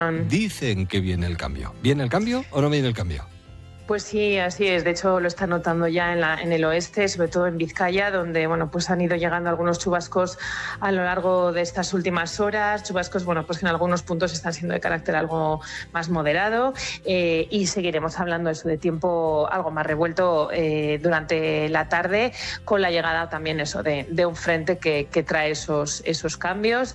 Dicen que viene el cambio. ¿Viene el cambio o no viene el cambio? Pues sí, así es. De hecho, lo está notando ya en el oeste, sobre todo en Vizcaya, donde pues han ido llegando algunos chubascos a lo largo de estas últimas horas. Chubascos, pues que en algunos puntos están siendo de carácter algo más moderado, y seguiremos hablando eso de tiempo algo más revuelto durante la tarde, con la llegada también eso de un frente que trae esos cambios.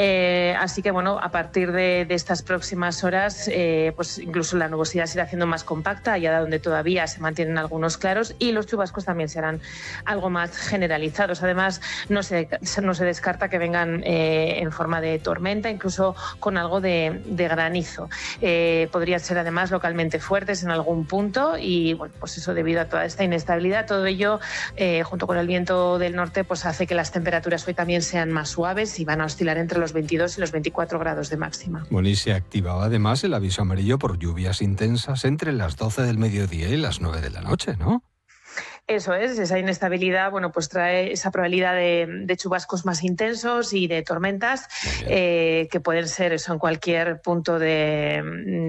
Así que a partir de estas próximas horas, pues incluso la nubosidad se irá haciendo más compacta, ya donde todavía se mantienen algunos claros, y los chubascos también serán algo más generalizados. Además, no se descarta que vengan en forma de tormenta, incluso con algo de granizo. Podrían ser además localmente fuertes en algún punto, y pues eso, debido a toda esta inestabilidad, todo ello junto con el viento del norte, pues hace que las temperaturas hoy también sean más suaves y van a oscilar entre los 22 y los 24 grados de máxima. Bueno, y se activaba además el aviso amarillo por lluvias intensas entre las 12 del mediodía y las 9 de la noche, ¿no? Eso es, esa inestabilidad, pues trae esa probabilidad de chubascos más intensos y de tormentas, que pueden ser eso en cualquier punto de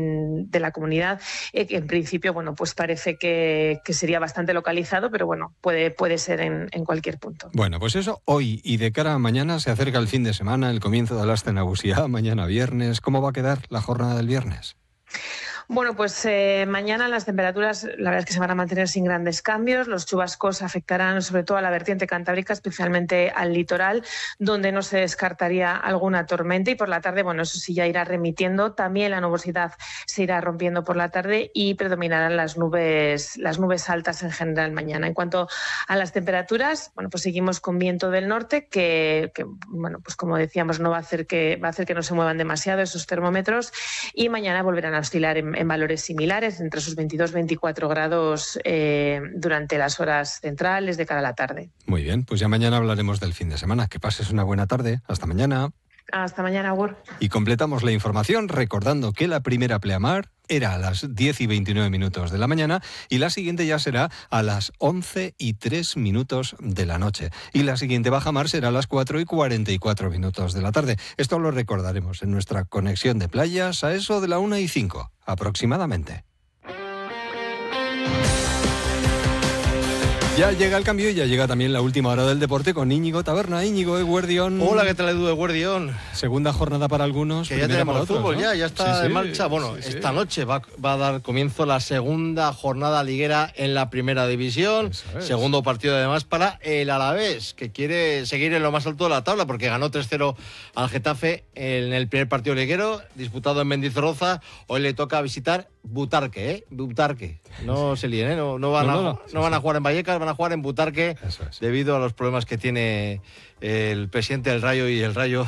la comunidad, que en principio, pues parece que sería bastante localizado, pero puede ser en cualquier punto. Bueno, pues eso hoy, y de cara a mañana se acerca el fin de semana, el comienzo de la Aste Nagusia, mañana viernes. ¿Cómo va a quedar la jornada del viernes? Pues mañana las temperaturas, la verdad es que se van a mantener sin grandes cambios. Los chubascos afectarán sobre todo a la vertiente cantábrica, especialmente al litoral, donde no se descartaría alguna tormenta, y por la tarde, eso sí ya irá remitiendo. También la nubosidad se irá rompiendo por la tarde y predominarán las nubes altas en general mañana. En cuanto a las temperaturas, pues seguimos con viento del norte que pues como decíamos, va a hacer que no se muevan demasiado esos termómetros, y mañana volverán a oscilar en valores similares, entre esos 22-24 grados durante las horas centrales de cara a la tarde. Muy bien, pues ya mañana hablaremos del fin de semana. Que pases una buena tarde. Hasta mañana. Hasta mañana, Agur. Y completamos la información recordando que la primera pleamar era a las 10 y 29 minutos de la mañana, y la siguiente ya será a las 11 y 3 minutos de la noche. Y la siguiente bajamar será a las 4 y 44 minutos de la tarde. Esto lo recordaremos en nuestra conexión de playas a eso de la 1 y 5 aproximadamente. Ya llega el cambio y ya llega también la última hora del deporte con Íñigo Taberna. Íñigo, Eguerdión. Hola, ¿qué tal, Edu Eguerdión? Segunda jornada para algunos. Que ya tenemos el fútbol, ¿no? ya está en marcha. Esta noche va a dar comienzo la segunda jornada liguera en la primera división. Segundo partido además para el Alavés, que quiere seguir en lo más alto de la tabla porque ganó 3-0 al Getafe en el primer partido liguero disputado en Mendizorroza. Hoy le toca visitar Butarque, Butarque. No se líen, no van a jugar en Vallecas, van a jugar en Butarque, debido a los problemas que tiene el presidente del Rayo, y el Rayo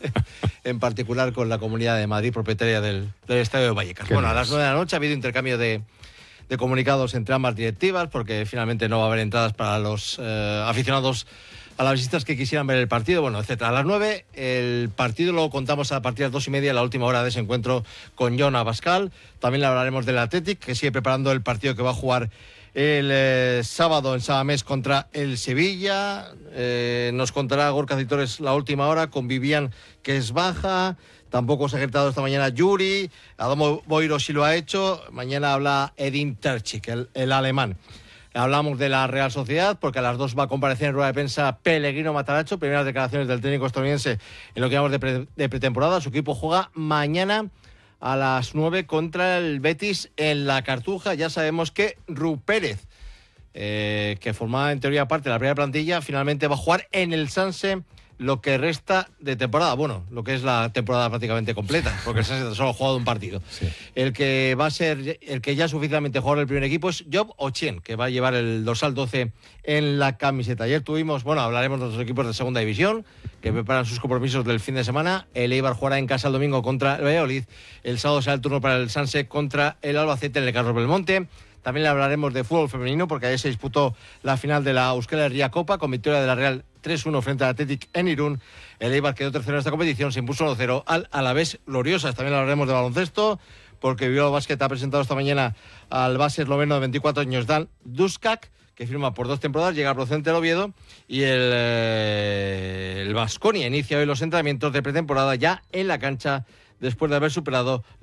en particular con la Comunidad de Madrid, propietaria del estadio de Vallecas. A las 9 de la noche ha habido intercambio de comunicados entre ambas directivas, porque finalmente no va a haber entradas para los aficionados a las visitas que quisieran ver el partido, etcétera. A las 9 el partido lo contamos a partir de las 2:30, la última hora de ese encuentro con Jon Abascal. También le hablaremos del Athletic, que sigue preparando el partido que va a jugar el sábado en Samamés contra el Sevilla. Nos contará Gorka Citores la última hora con Vivian, que es baja. Tampoco se ha ejercitado esta mañana Yuri. Adamo Boiro sí lo ha hecho. Mañana habla Edin Terzic, el alemán. Hablamos de la Real Sociedad, porque a las 2 va a comparecer en rueda de prensa Pellegrino Matarazzo. Primeras declaraciones del técnico estadounidense en lo que llamamos de pretemporada. Su equipo juega mañana a las 9 contra el Betis en la Cartuja. Ya sabemos que Ru Pérez, que formaba en teoría parte de la primera plantilla, finalmente va a jugar en el Sanse lo que resta de temporada. Lo que es la temporada prácticamente completa, porque el Sanse solo ha jugado un partido. Sí. El que va a ser, el que ya es oficialmente jugador del primer equipo es Job Ochien, que va a llevar el dorsal 12 en la camiseta. Ayer tuvimos, hablaremos de los equipos de segunda división que preparan sus compromisos del fin de semana. El Eibar jugará en casa el domingo contra el Valladolid. El sábado será el turno para el Sanse contra el Albacete en el Carlos Belmonte. También le hablaremos de fútbol femenino, porque ayer se disputó la final de la Euskal Herria Copa con victoria de la Real 3-1 frente al Athletic en Irún. El Eibar quedó tercero en esta competición, se impuso 1-0 al Alavés Gloriosas. También hablaremos de baloncesto, porque Bilbao Basket ha presentado esta mañana al base esloveno de 24 años, Dan Duskak, que firma por 2 temporadas, llega procedente del Oviedo, y el Baskonia inicia hoy los entrenamientos de pretemporada ya en la cancha después de haber superado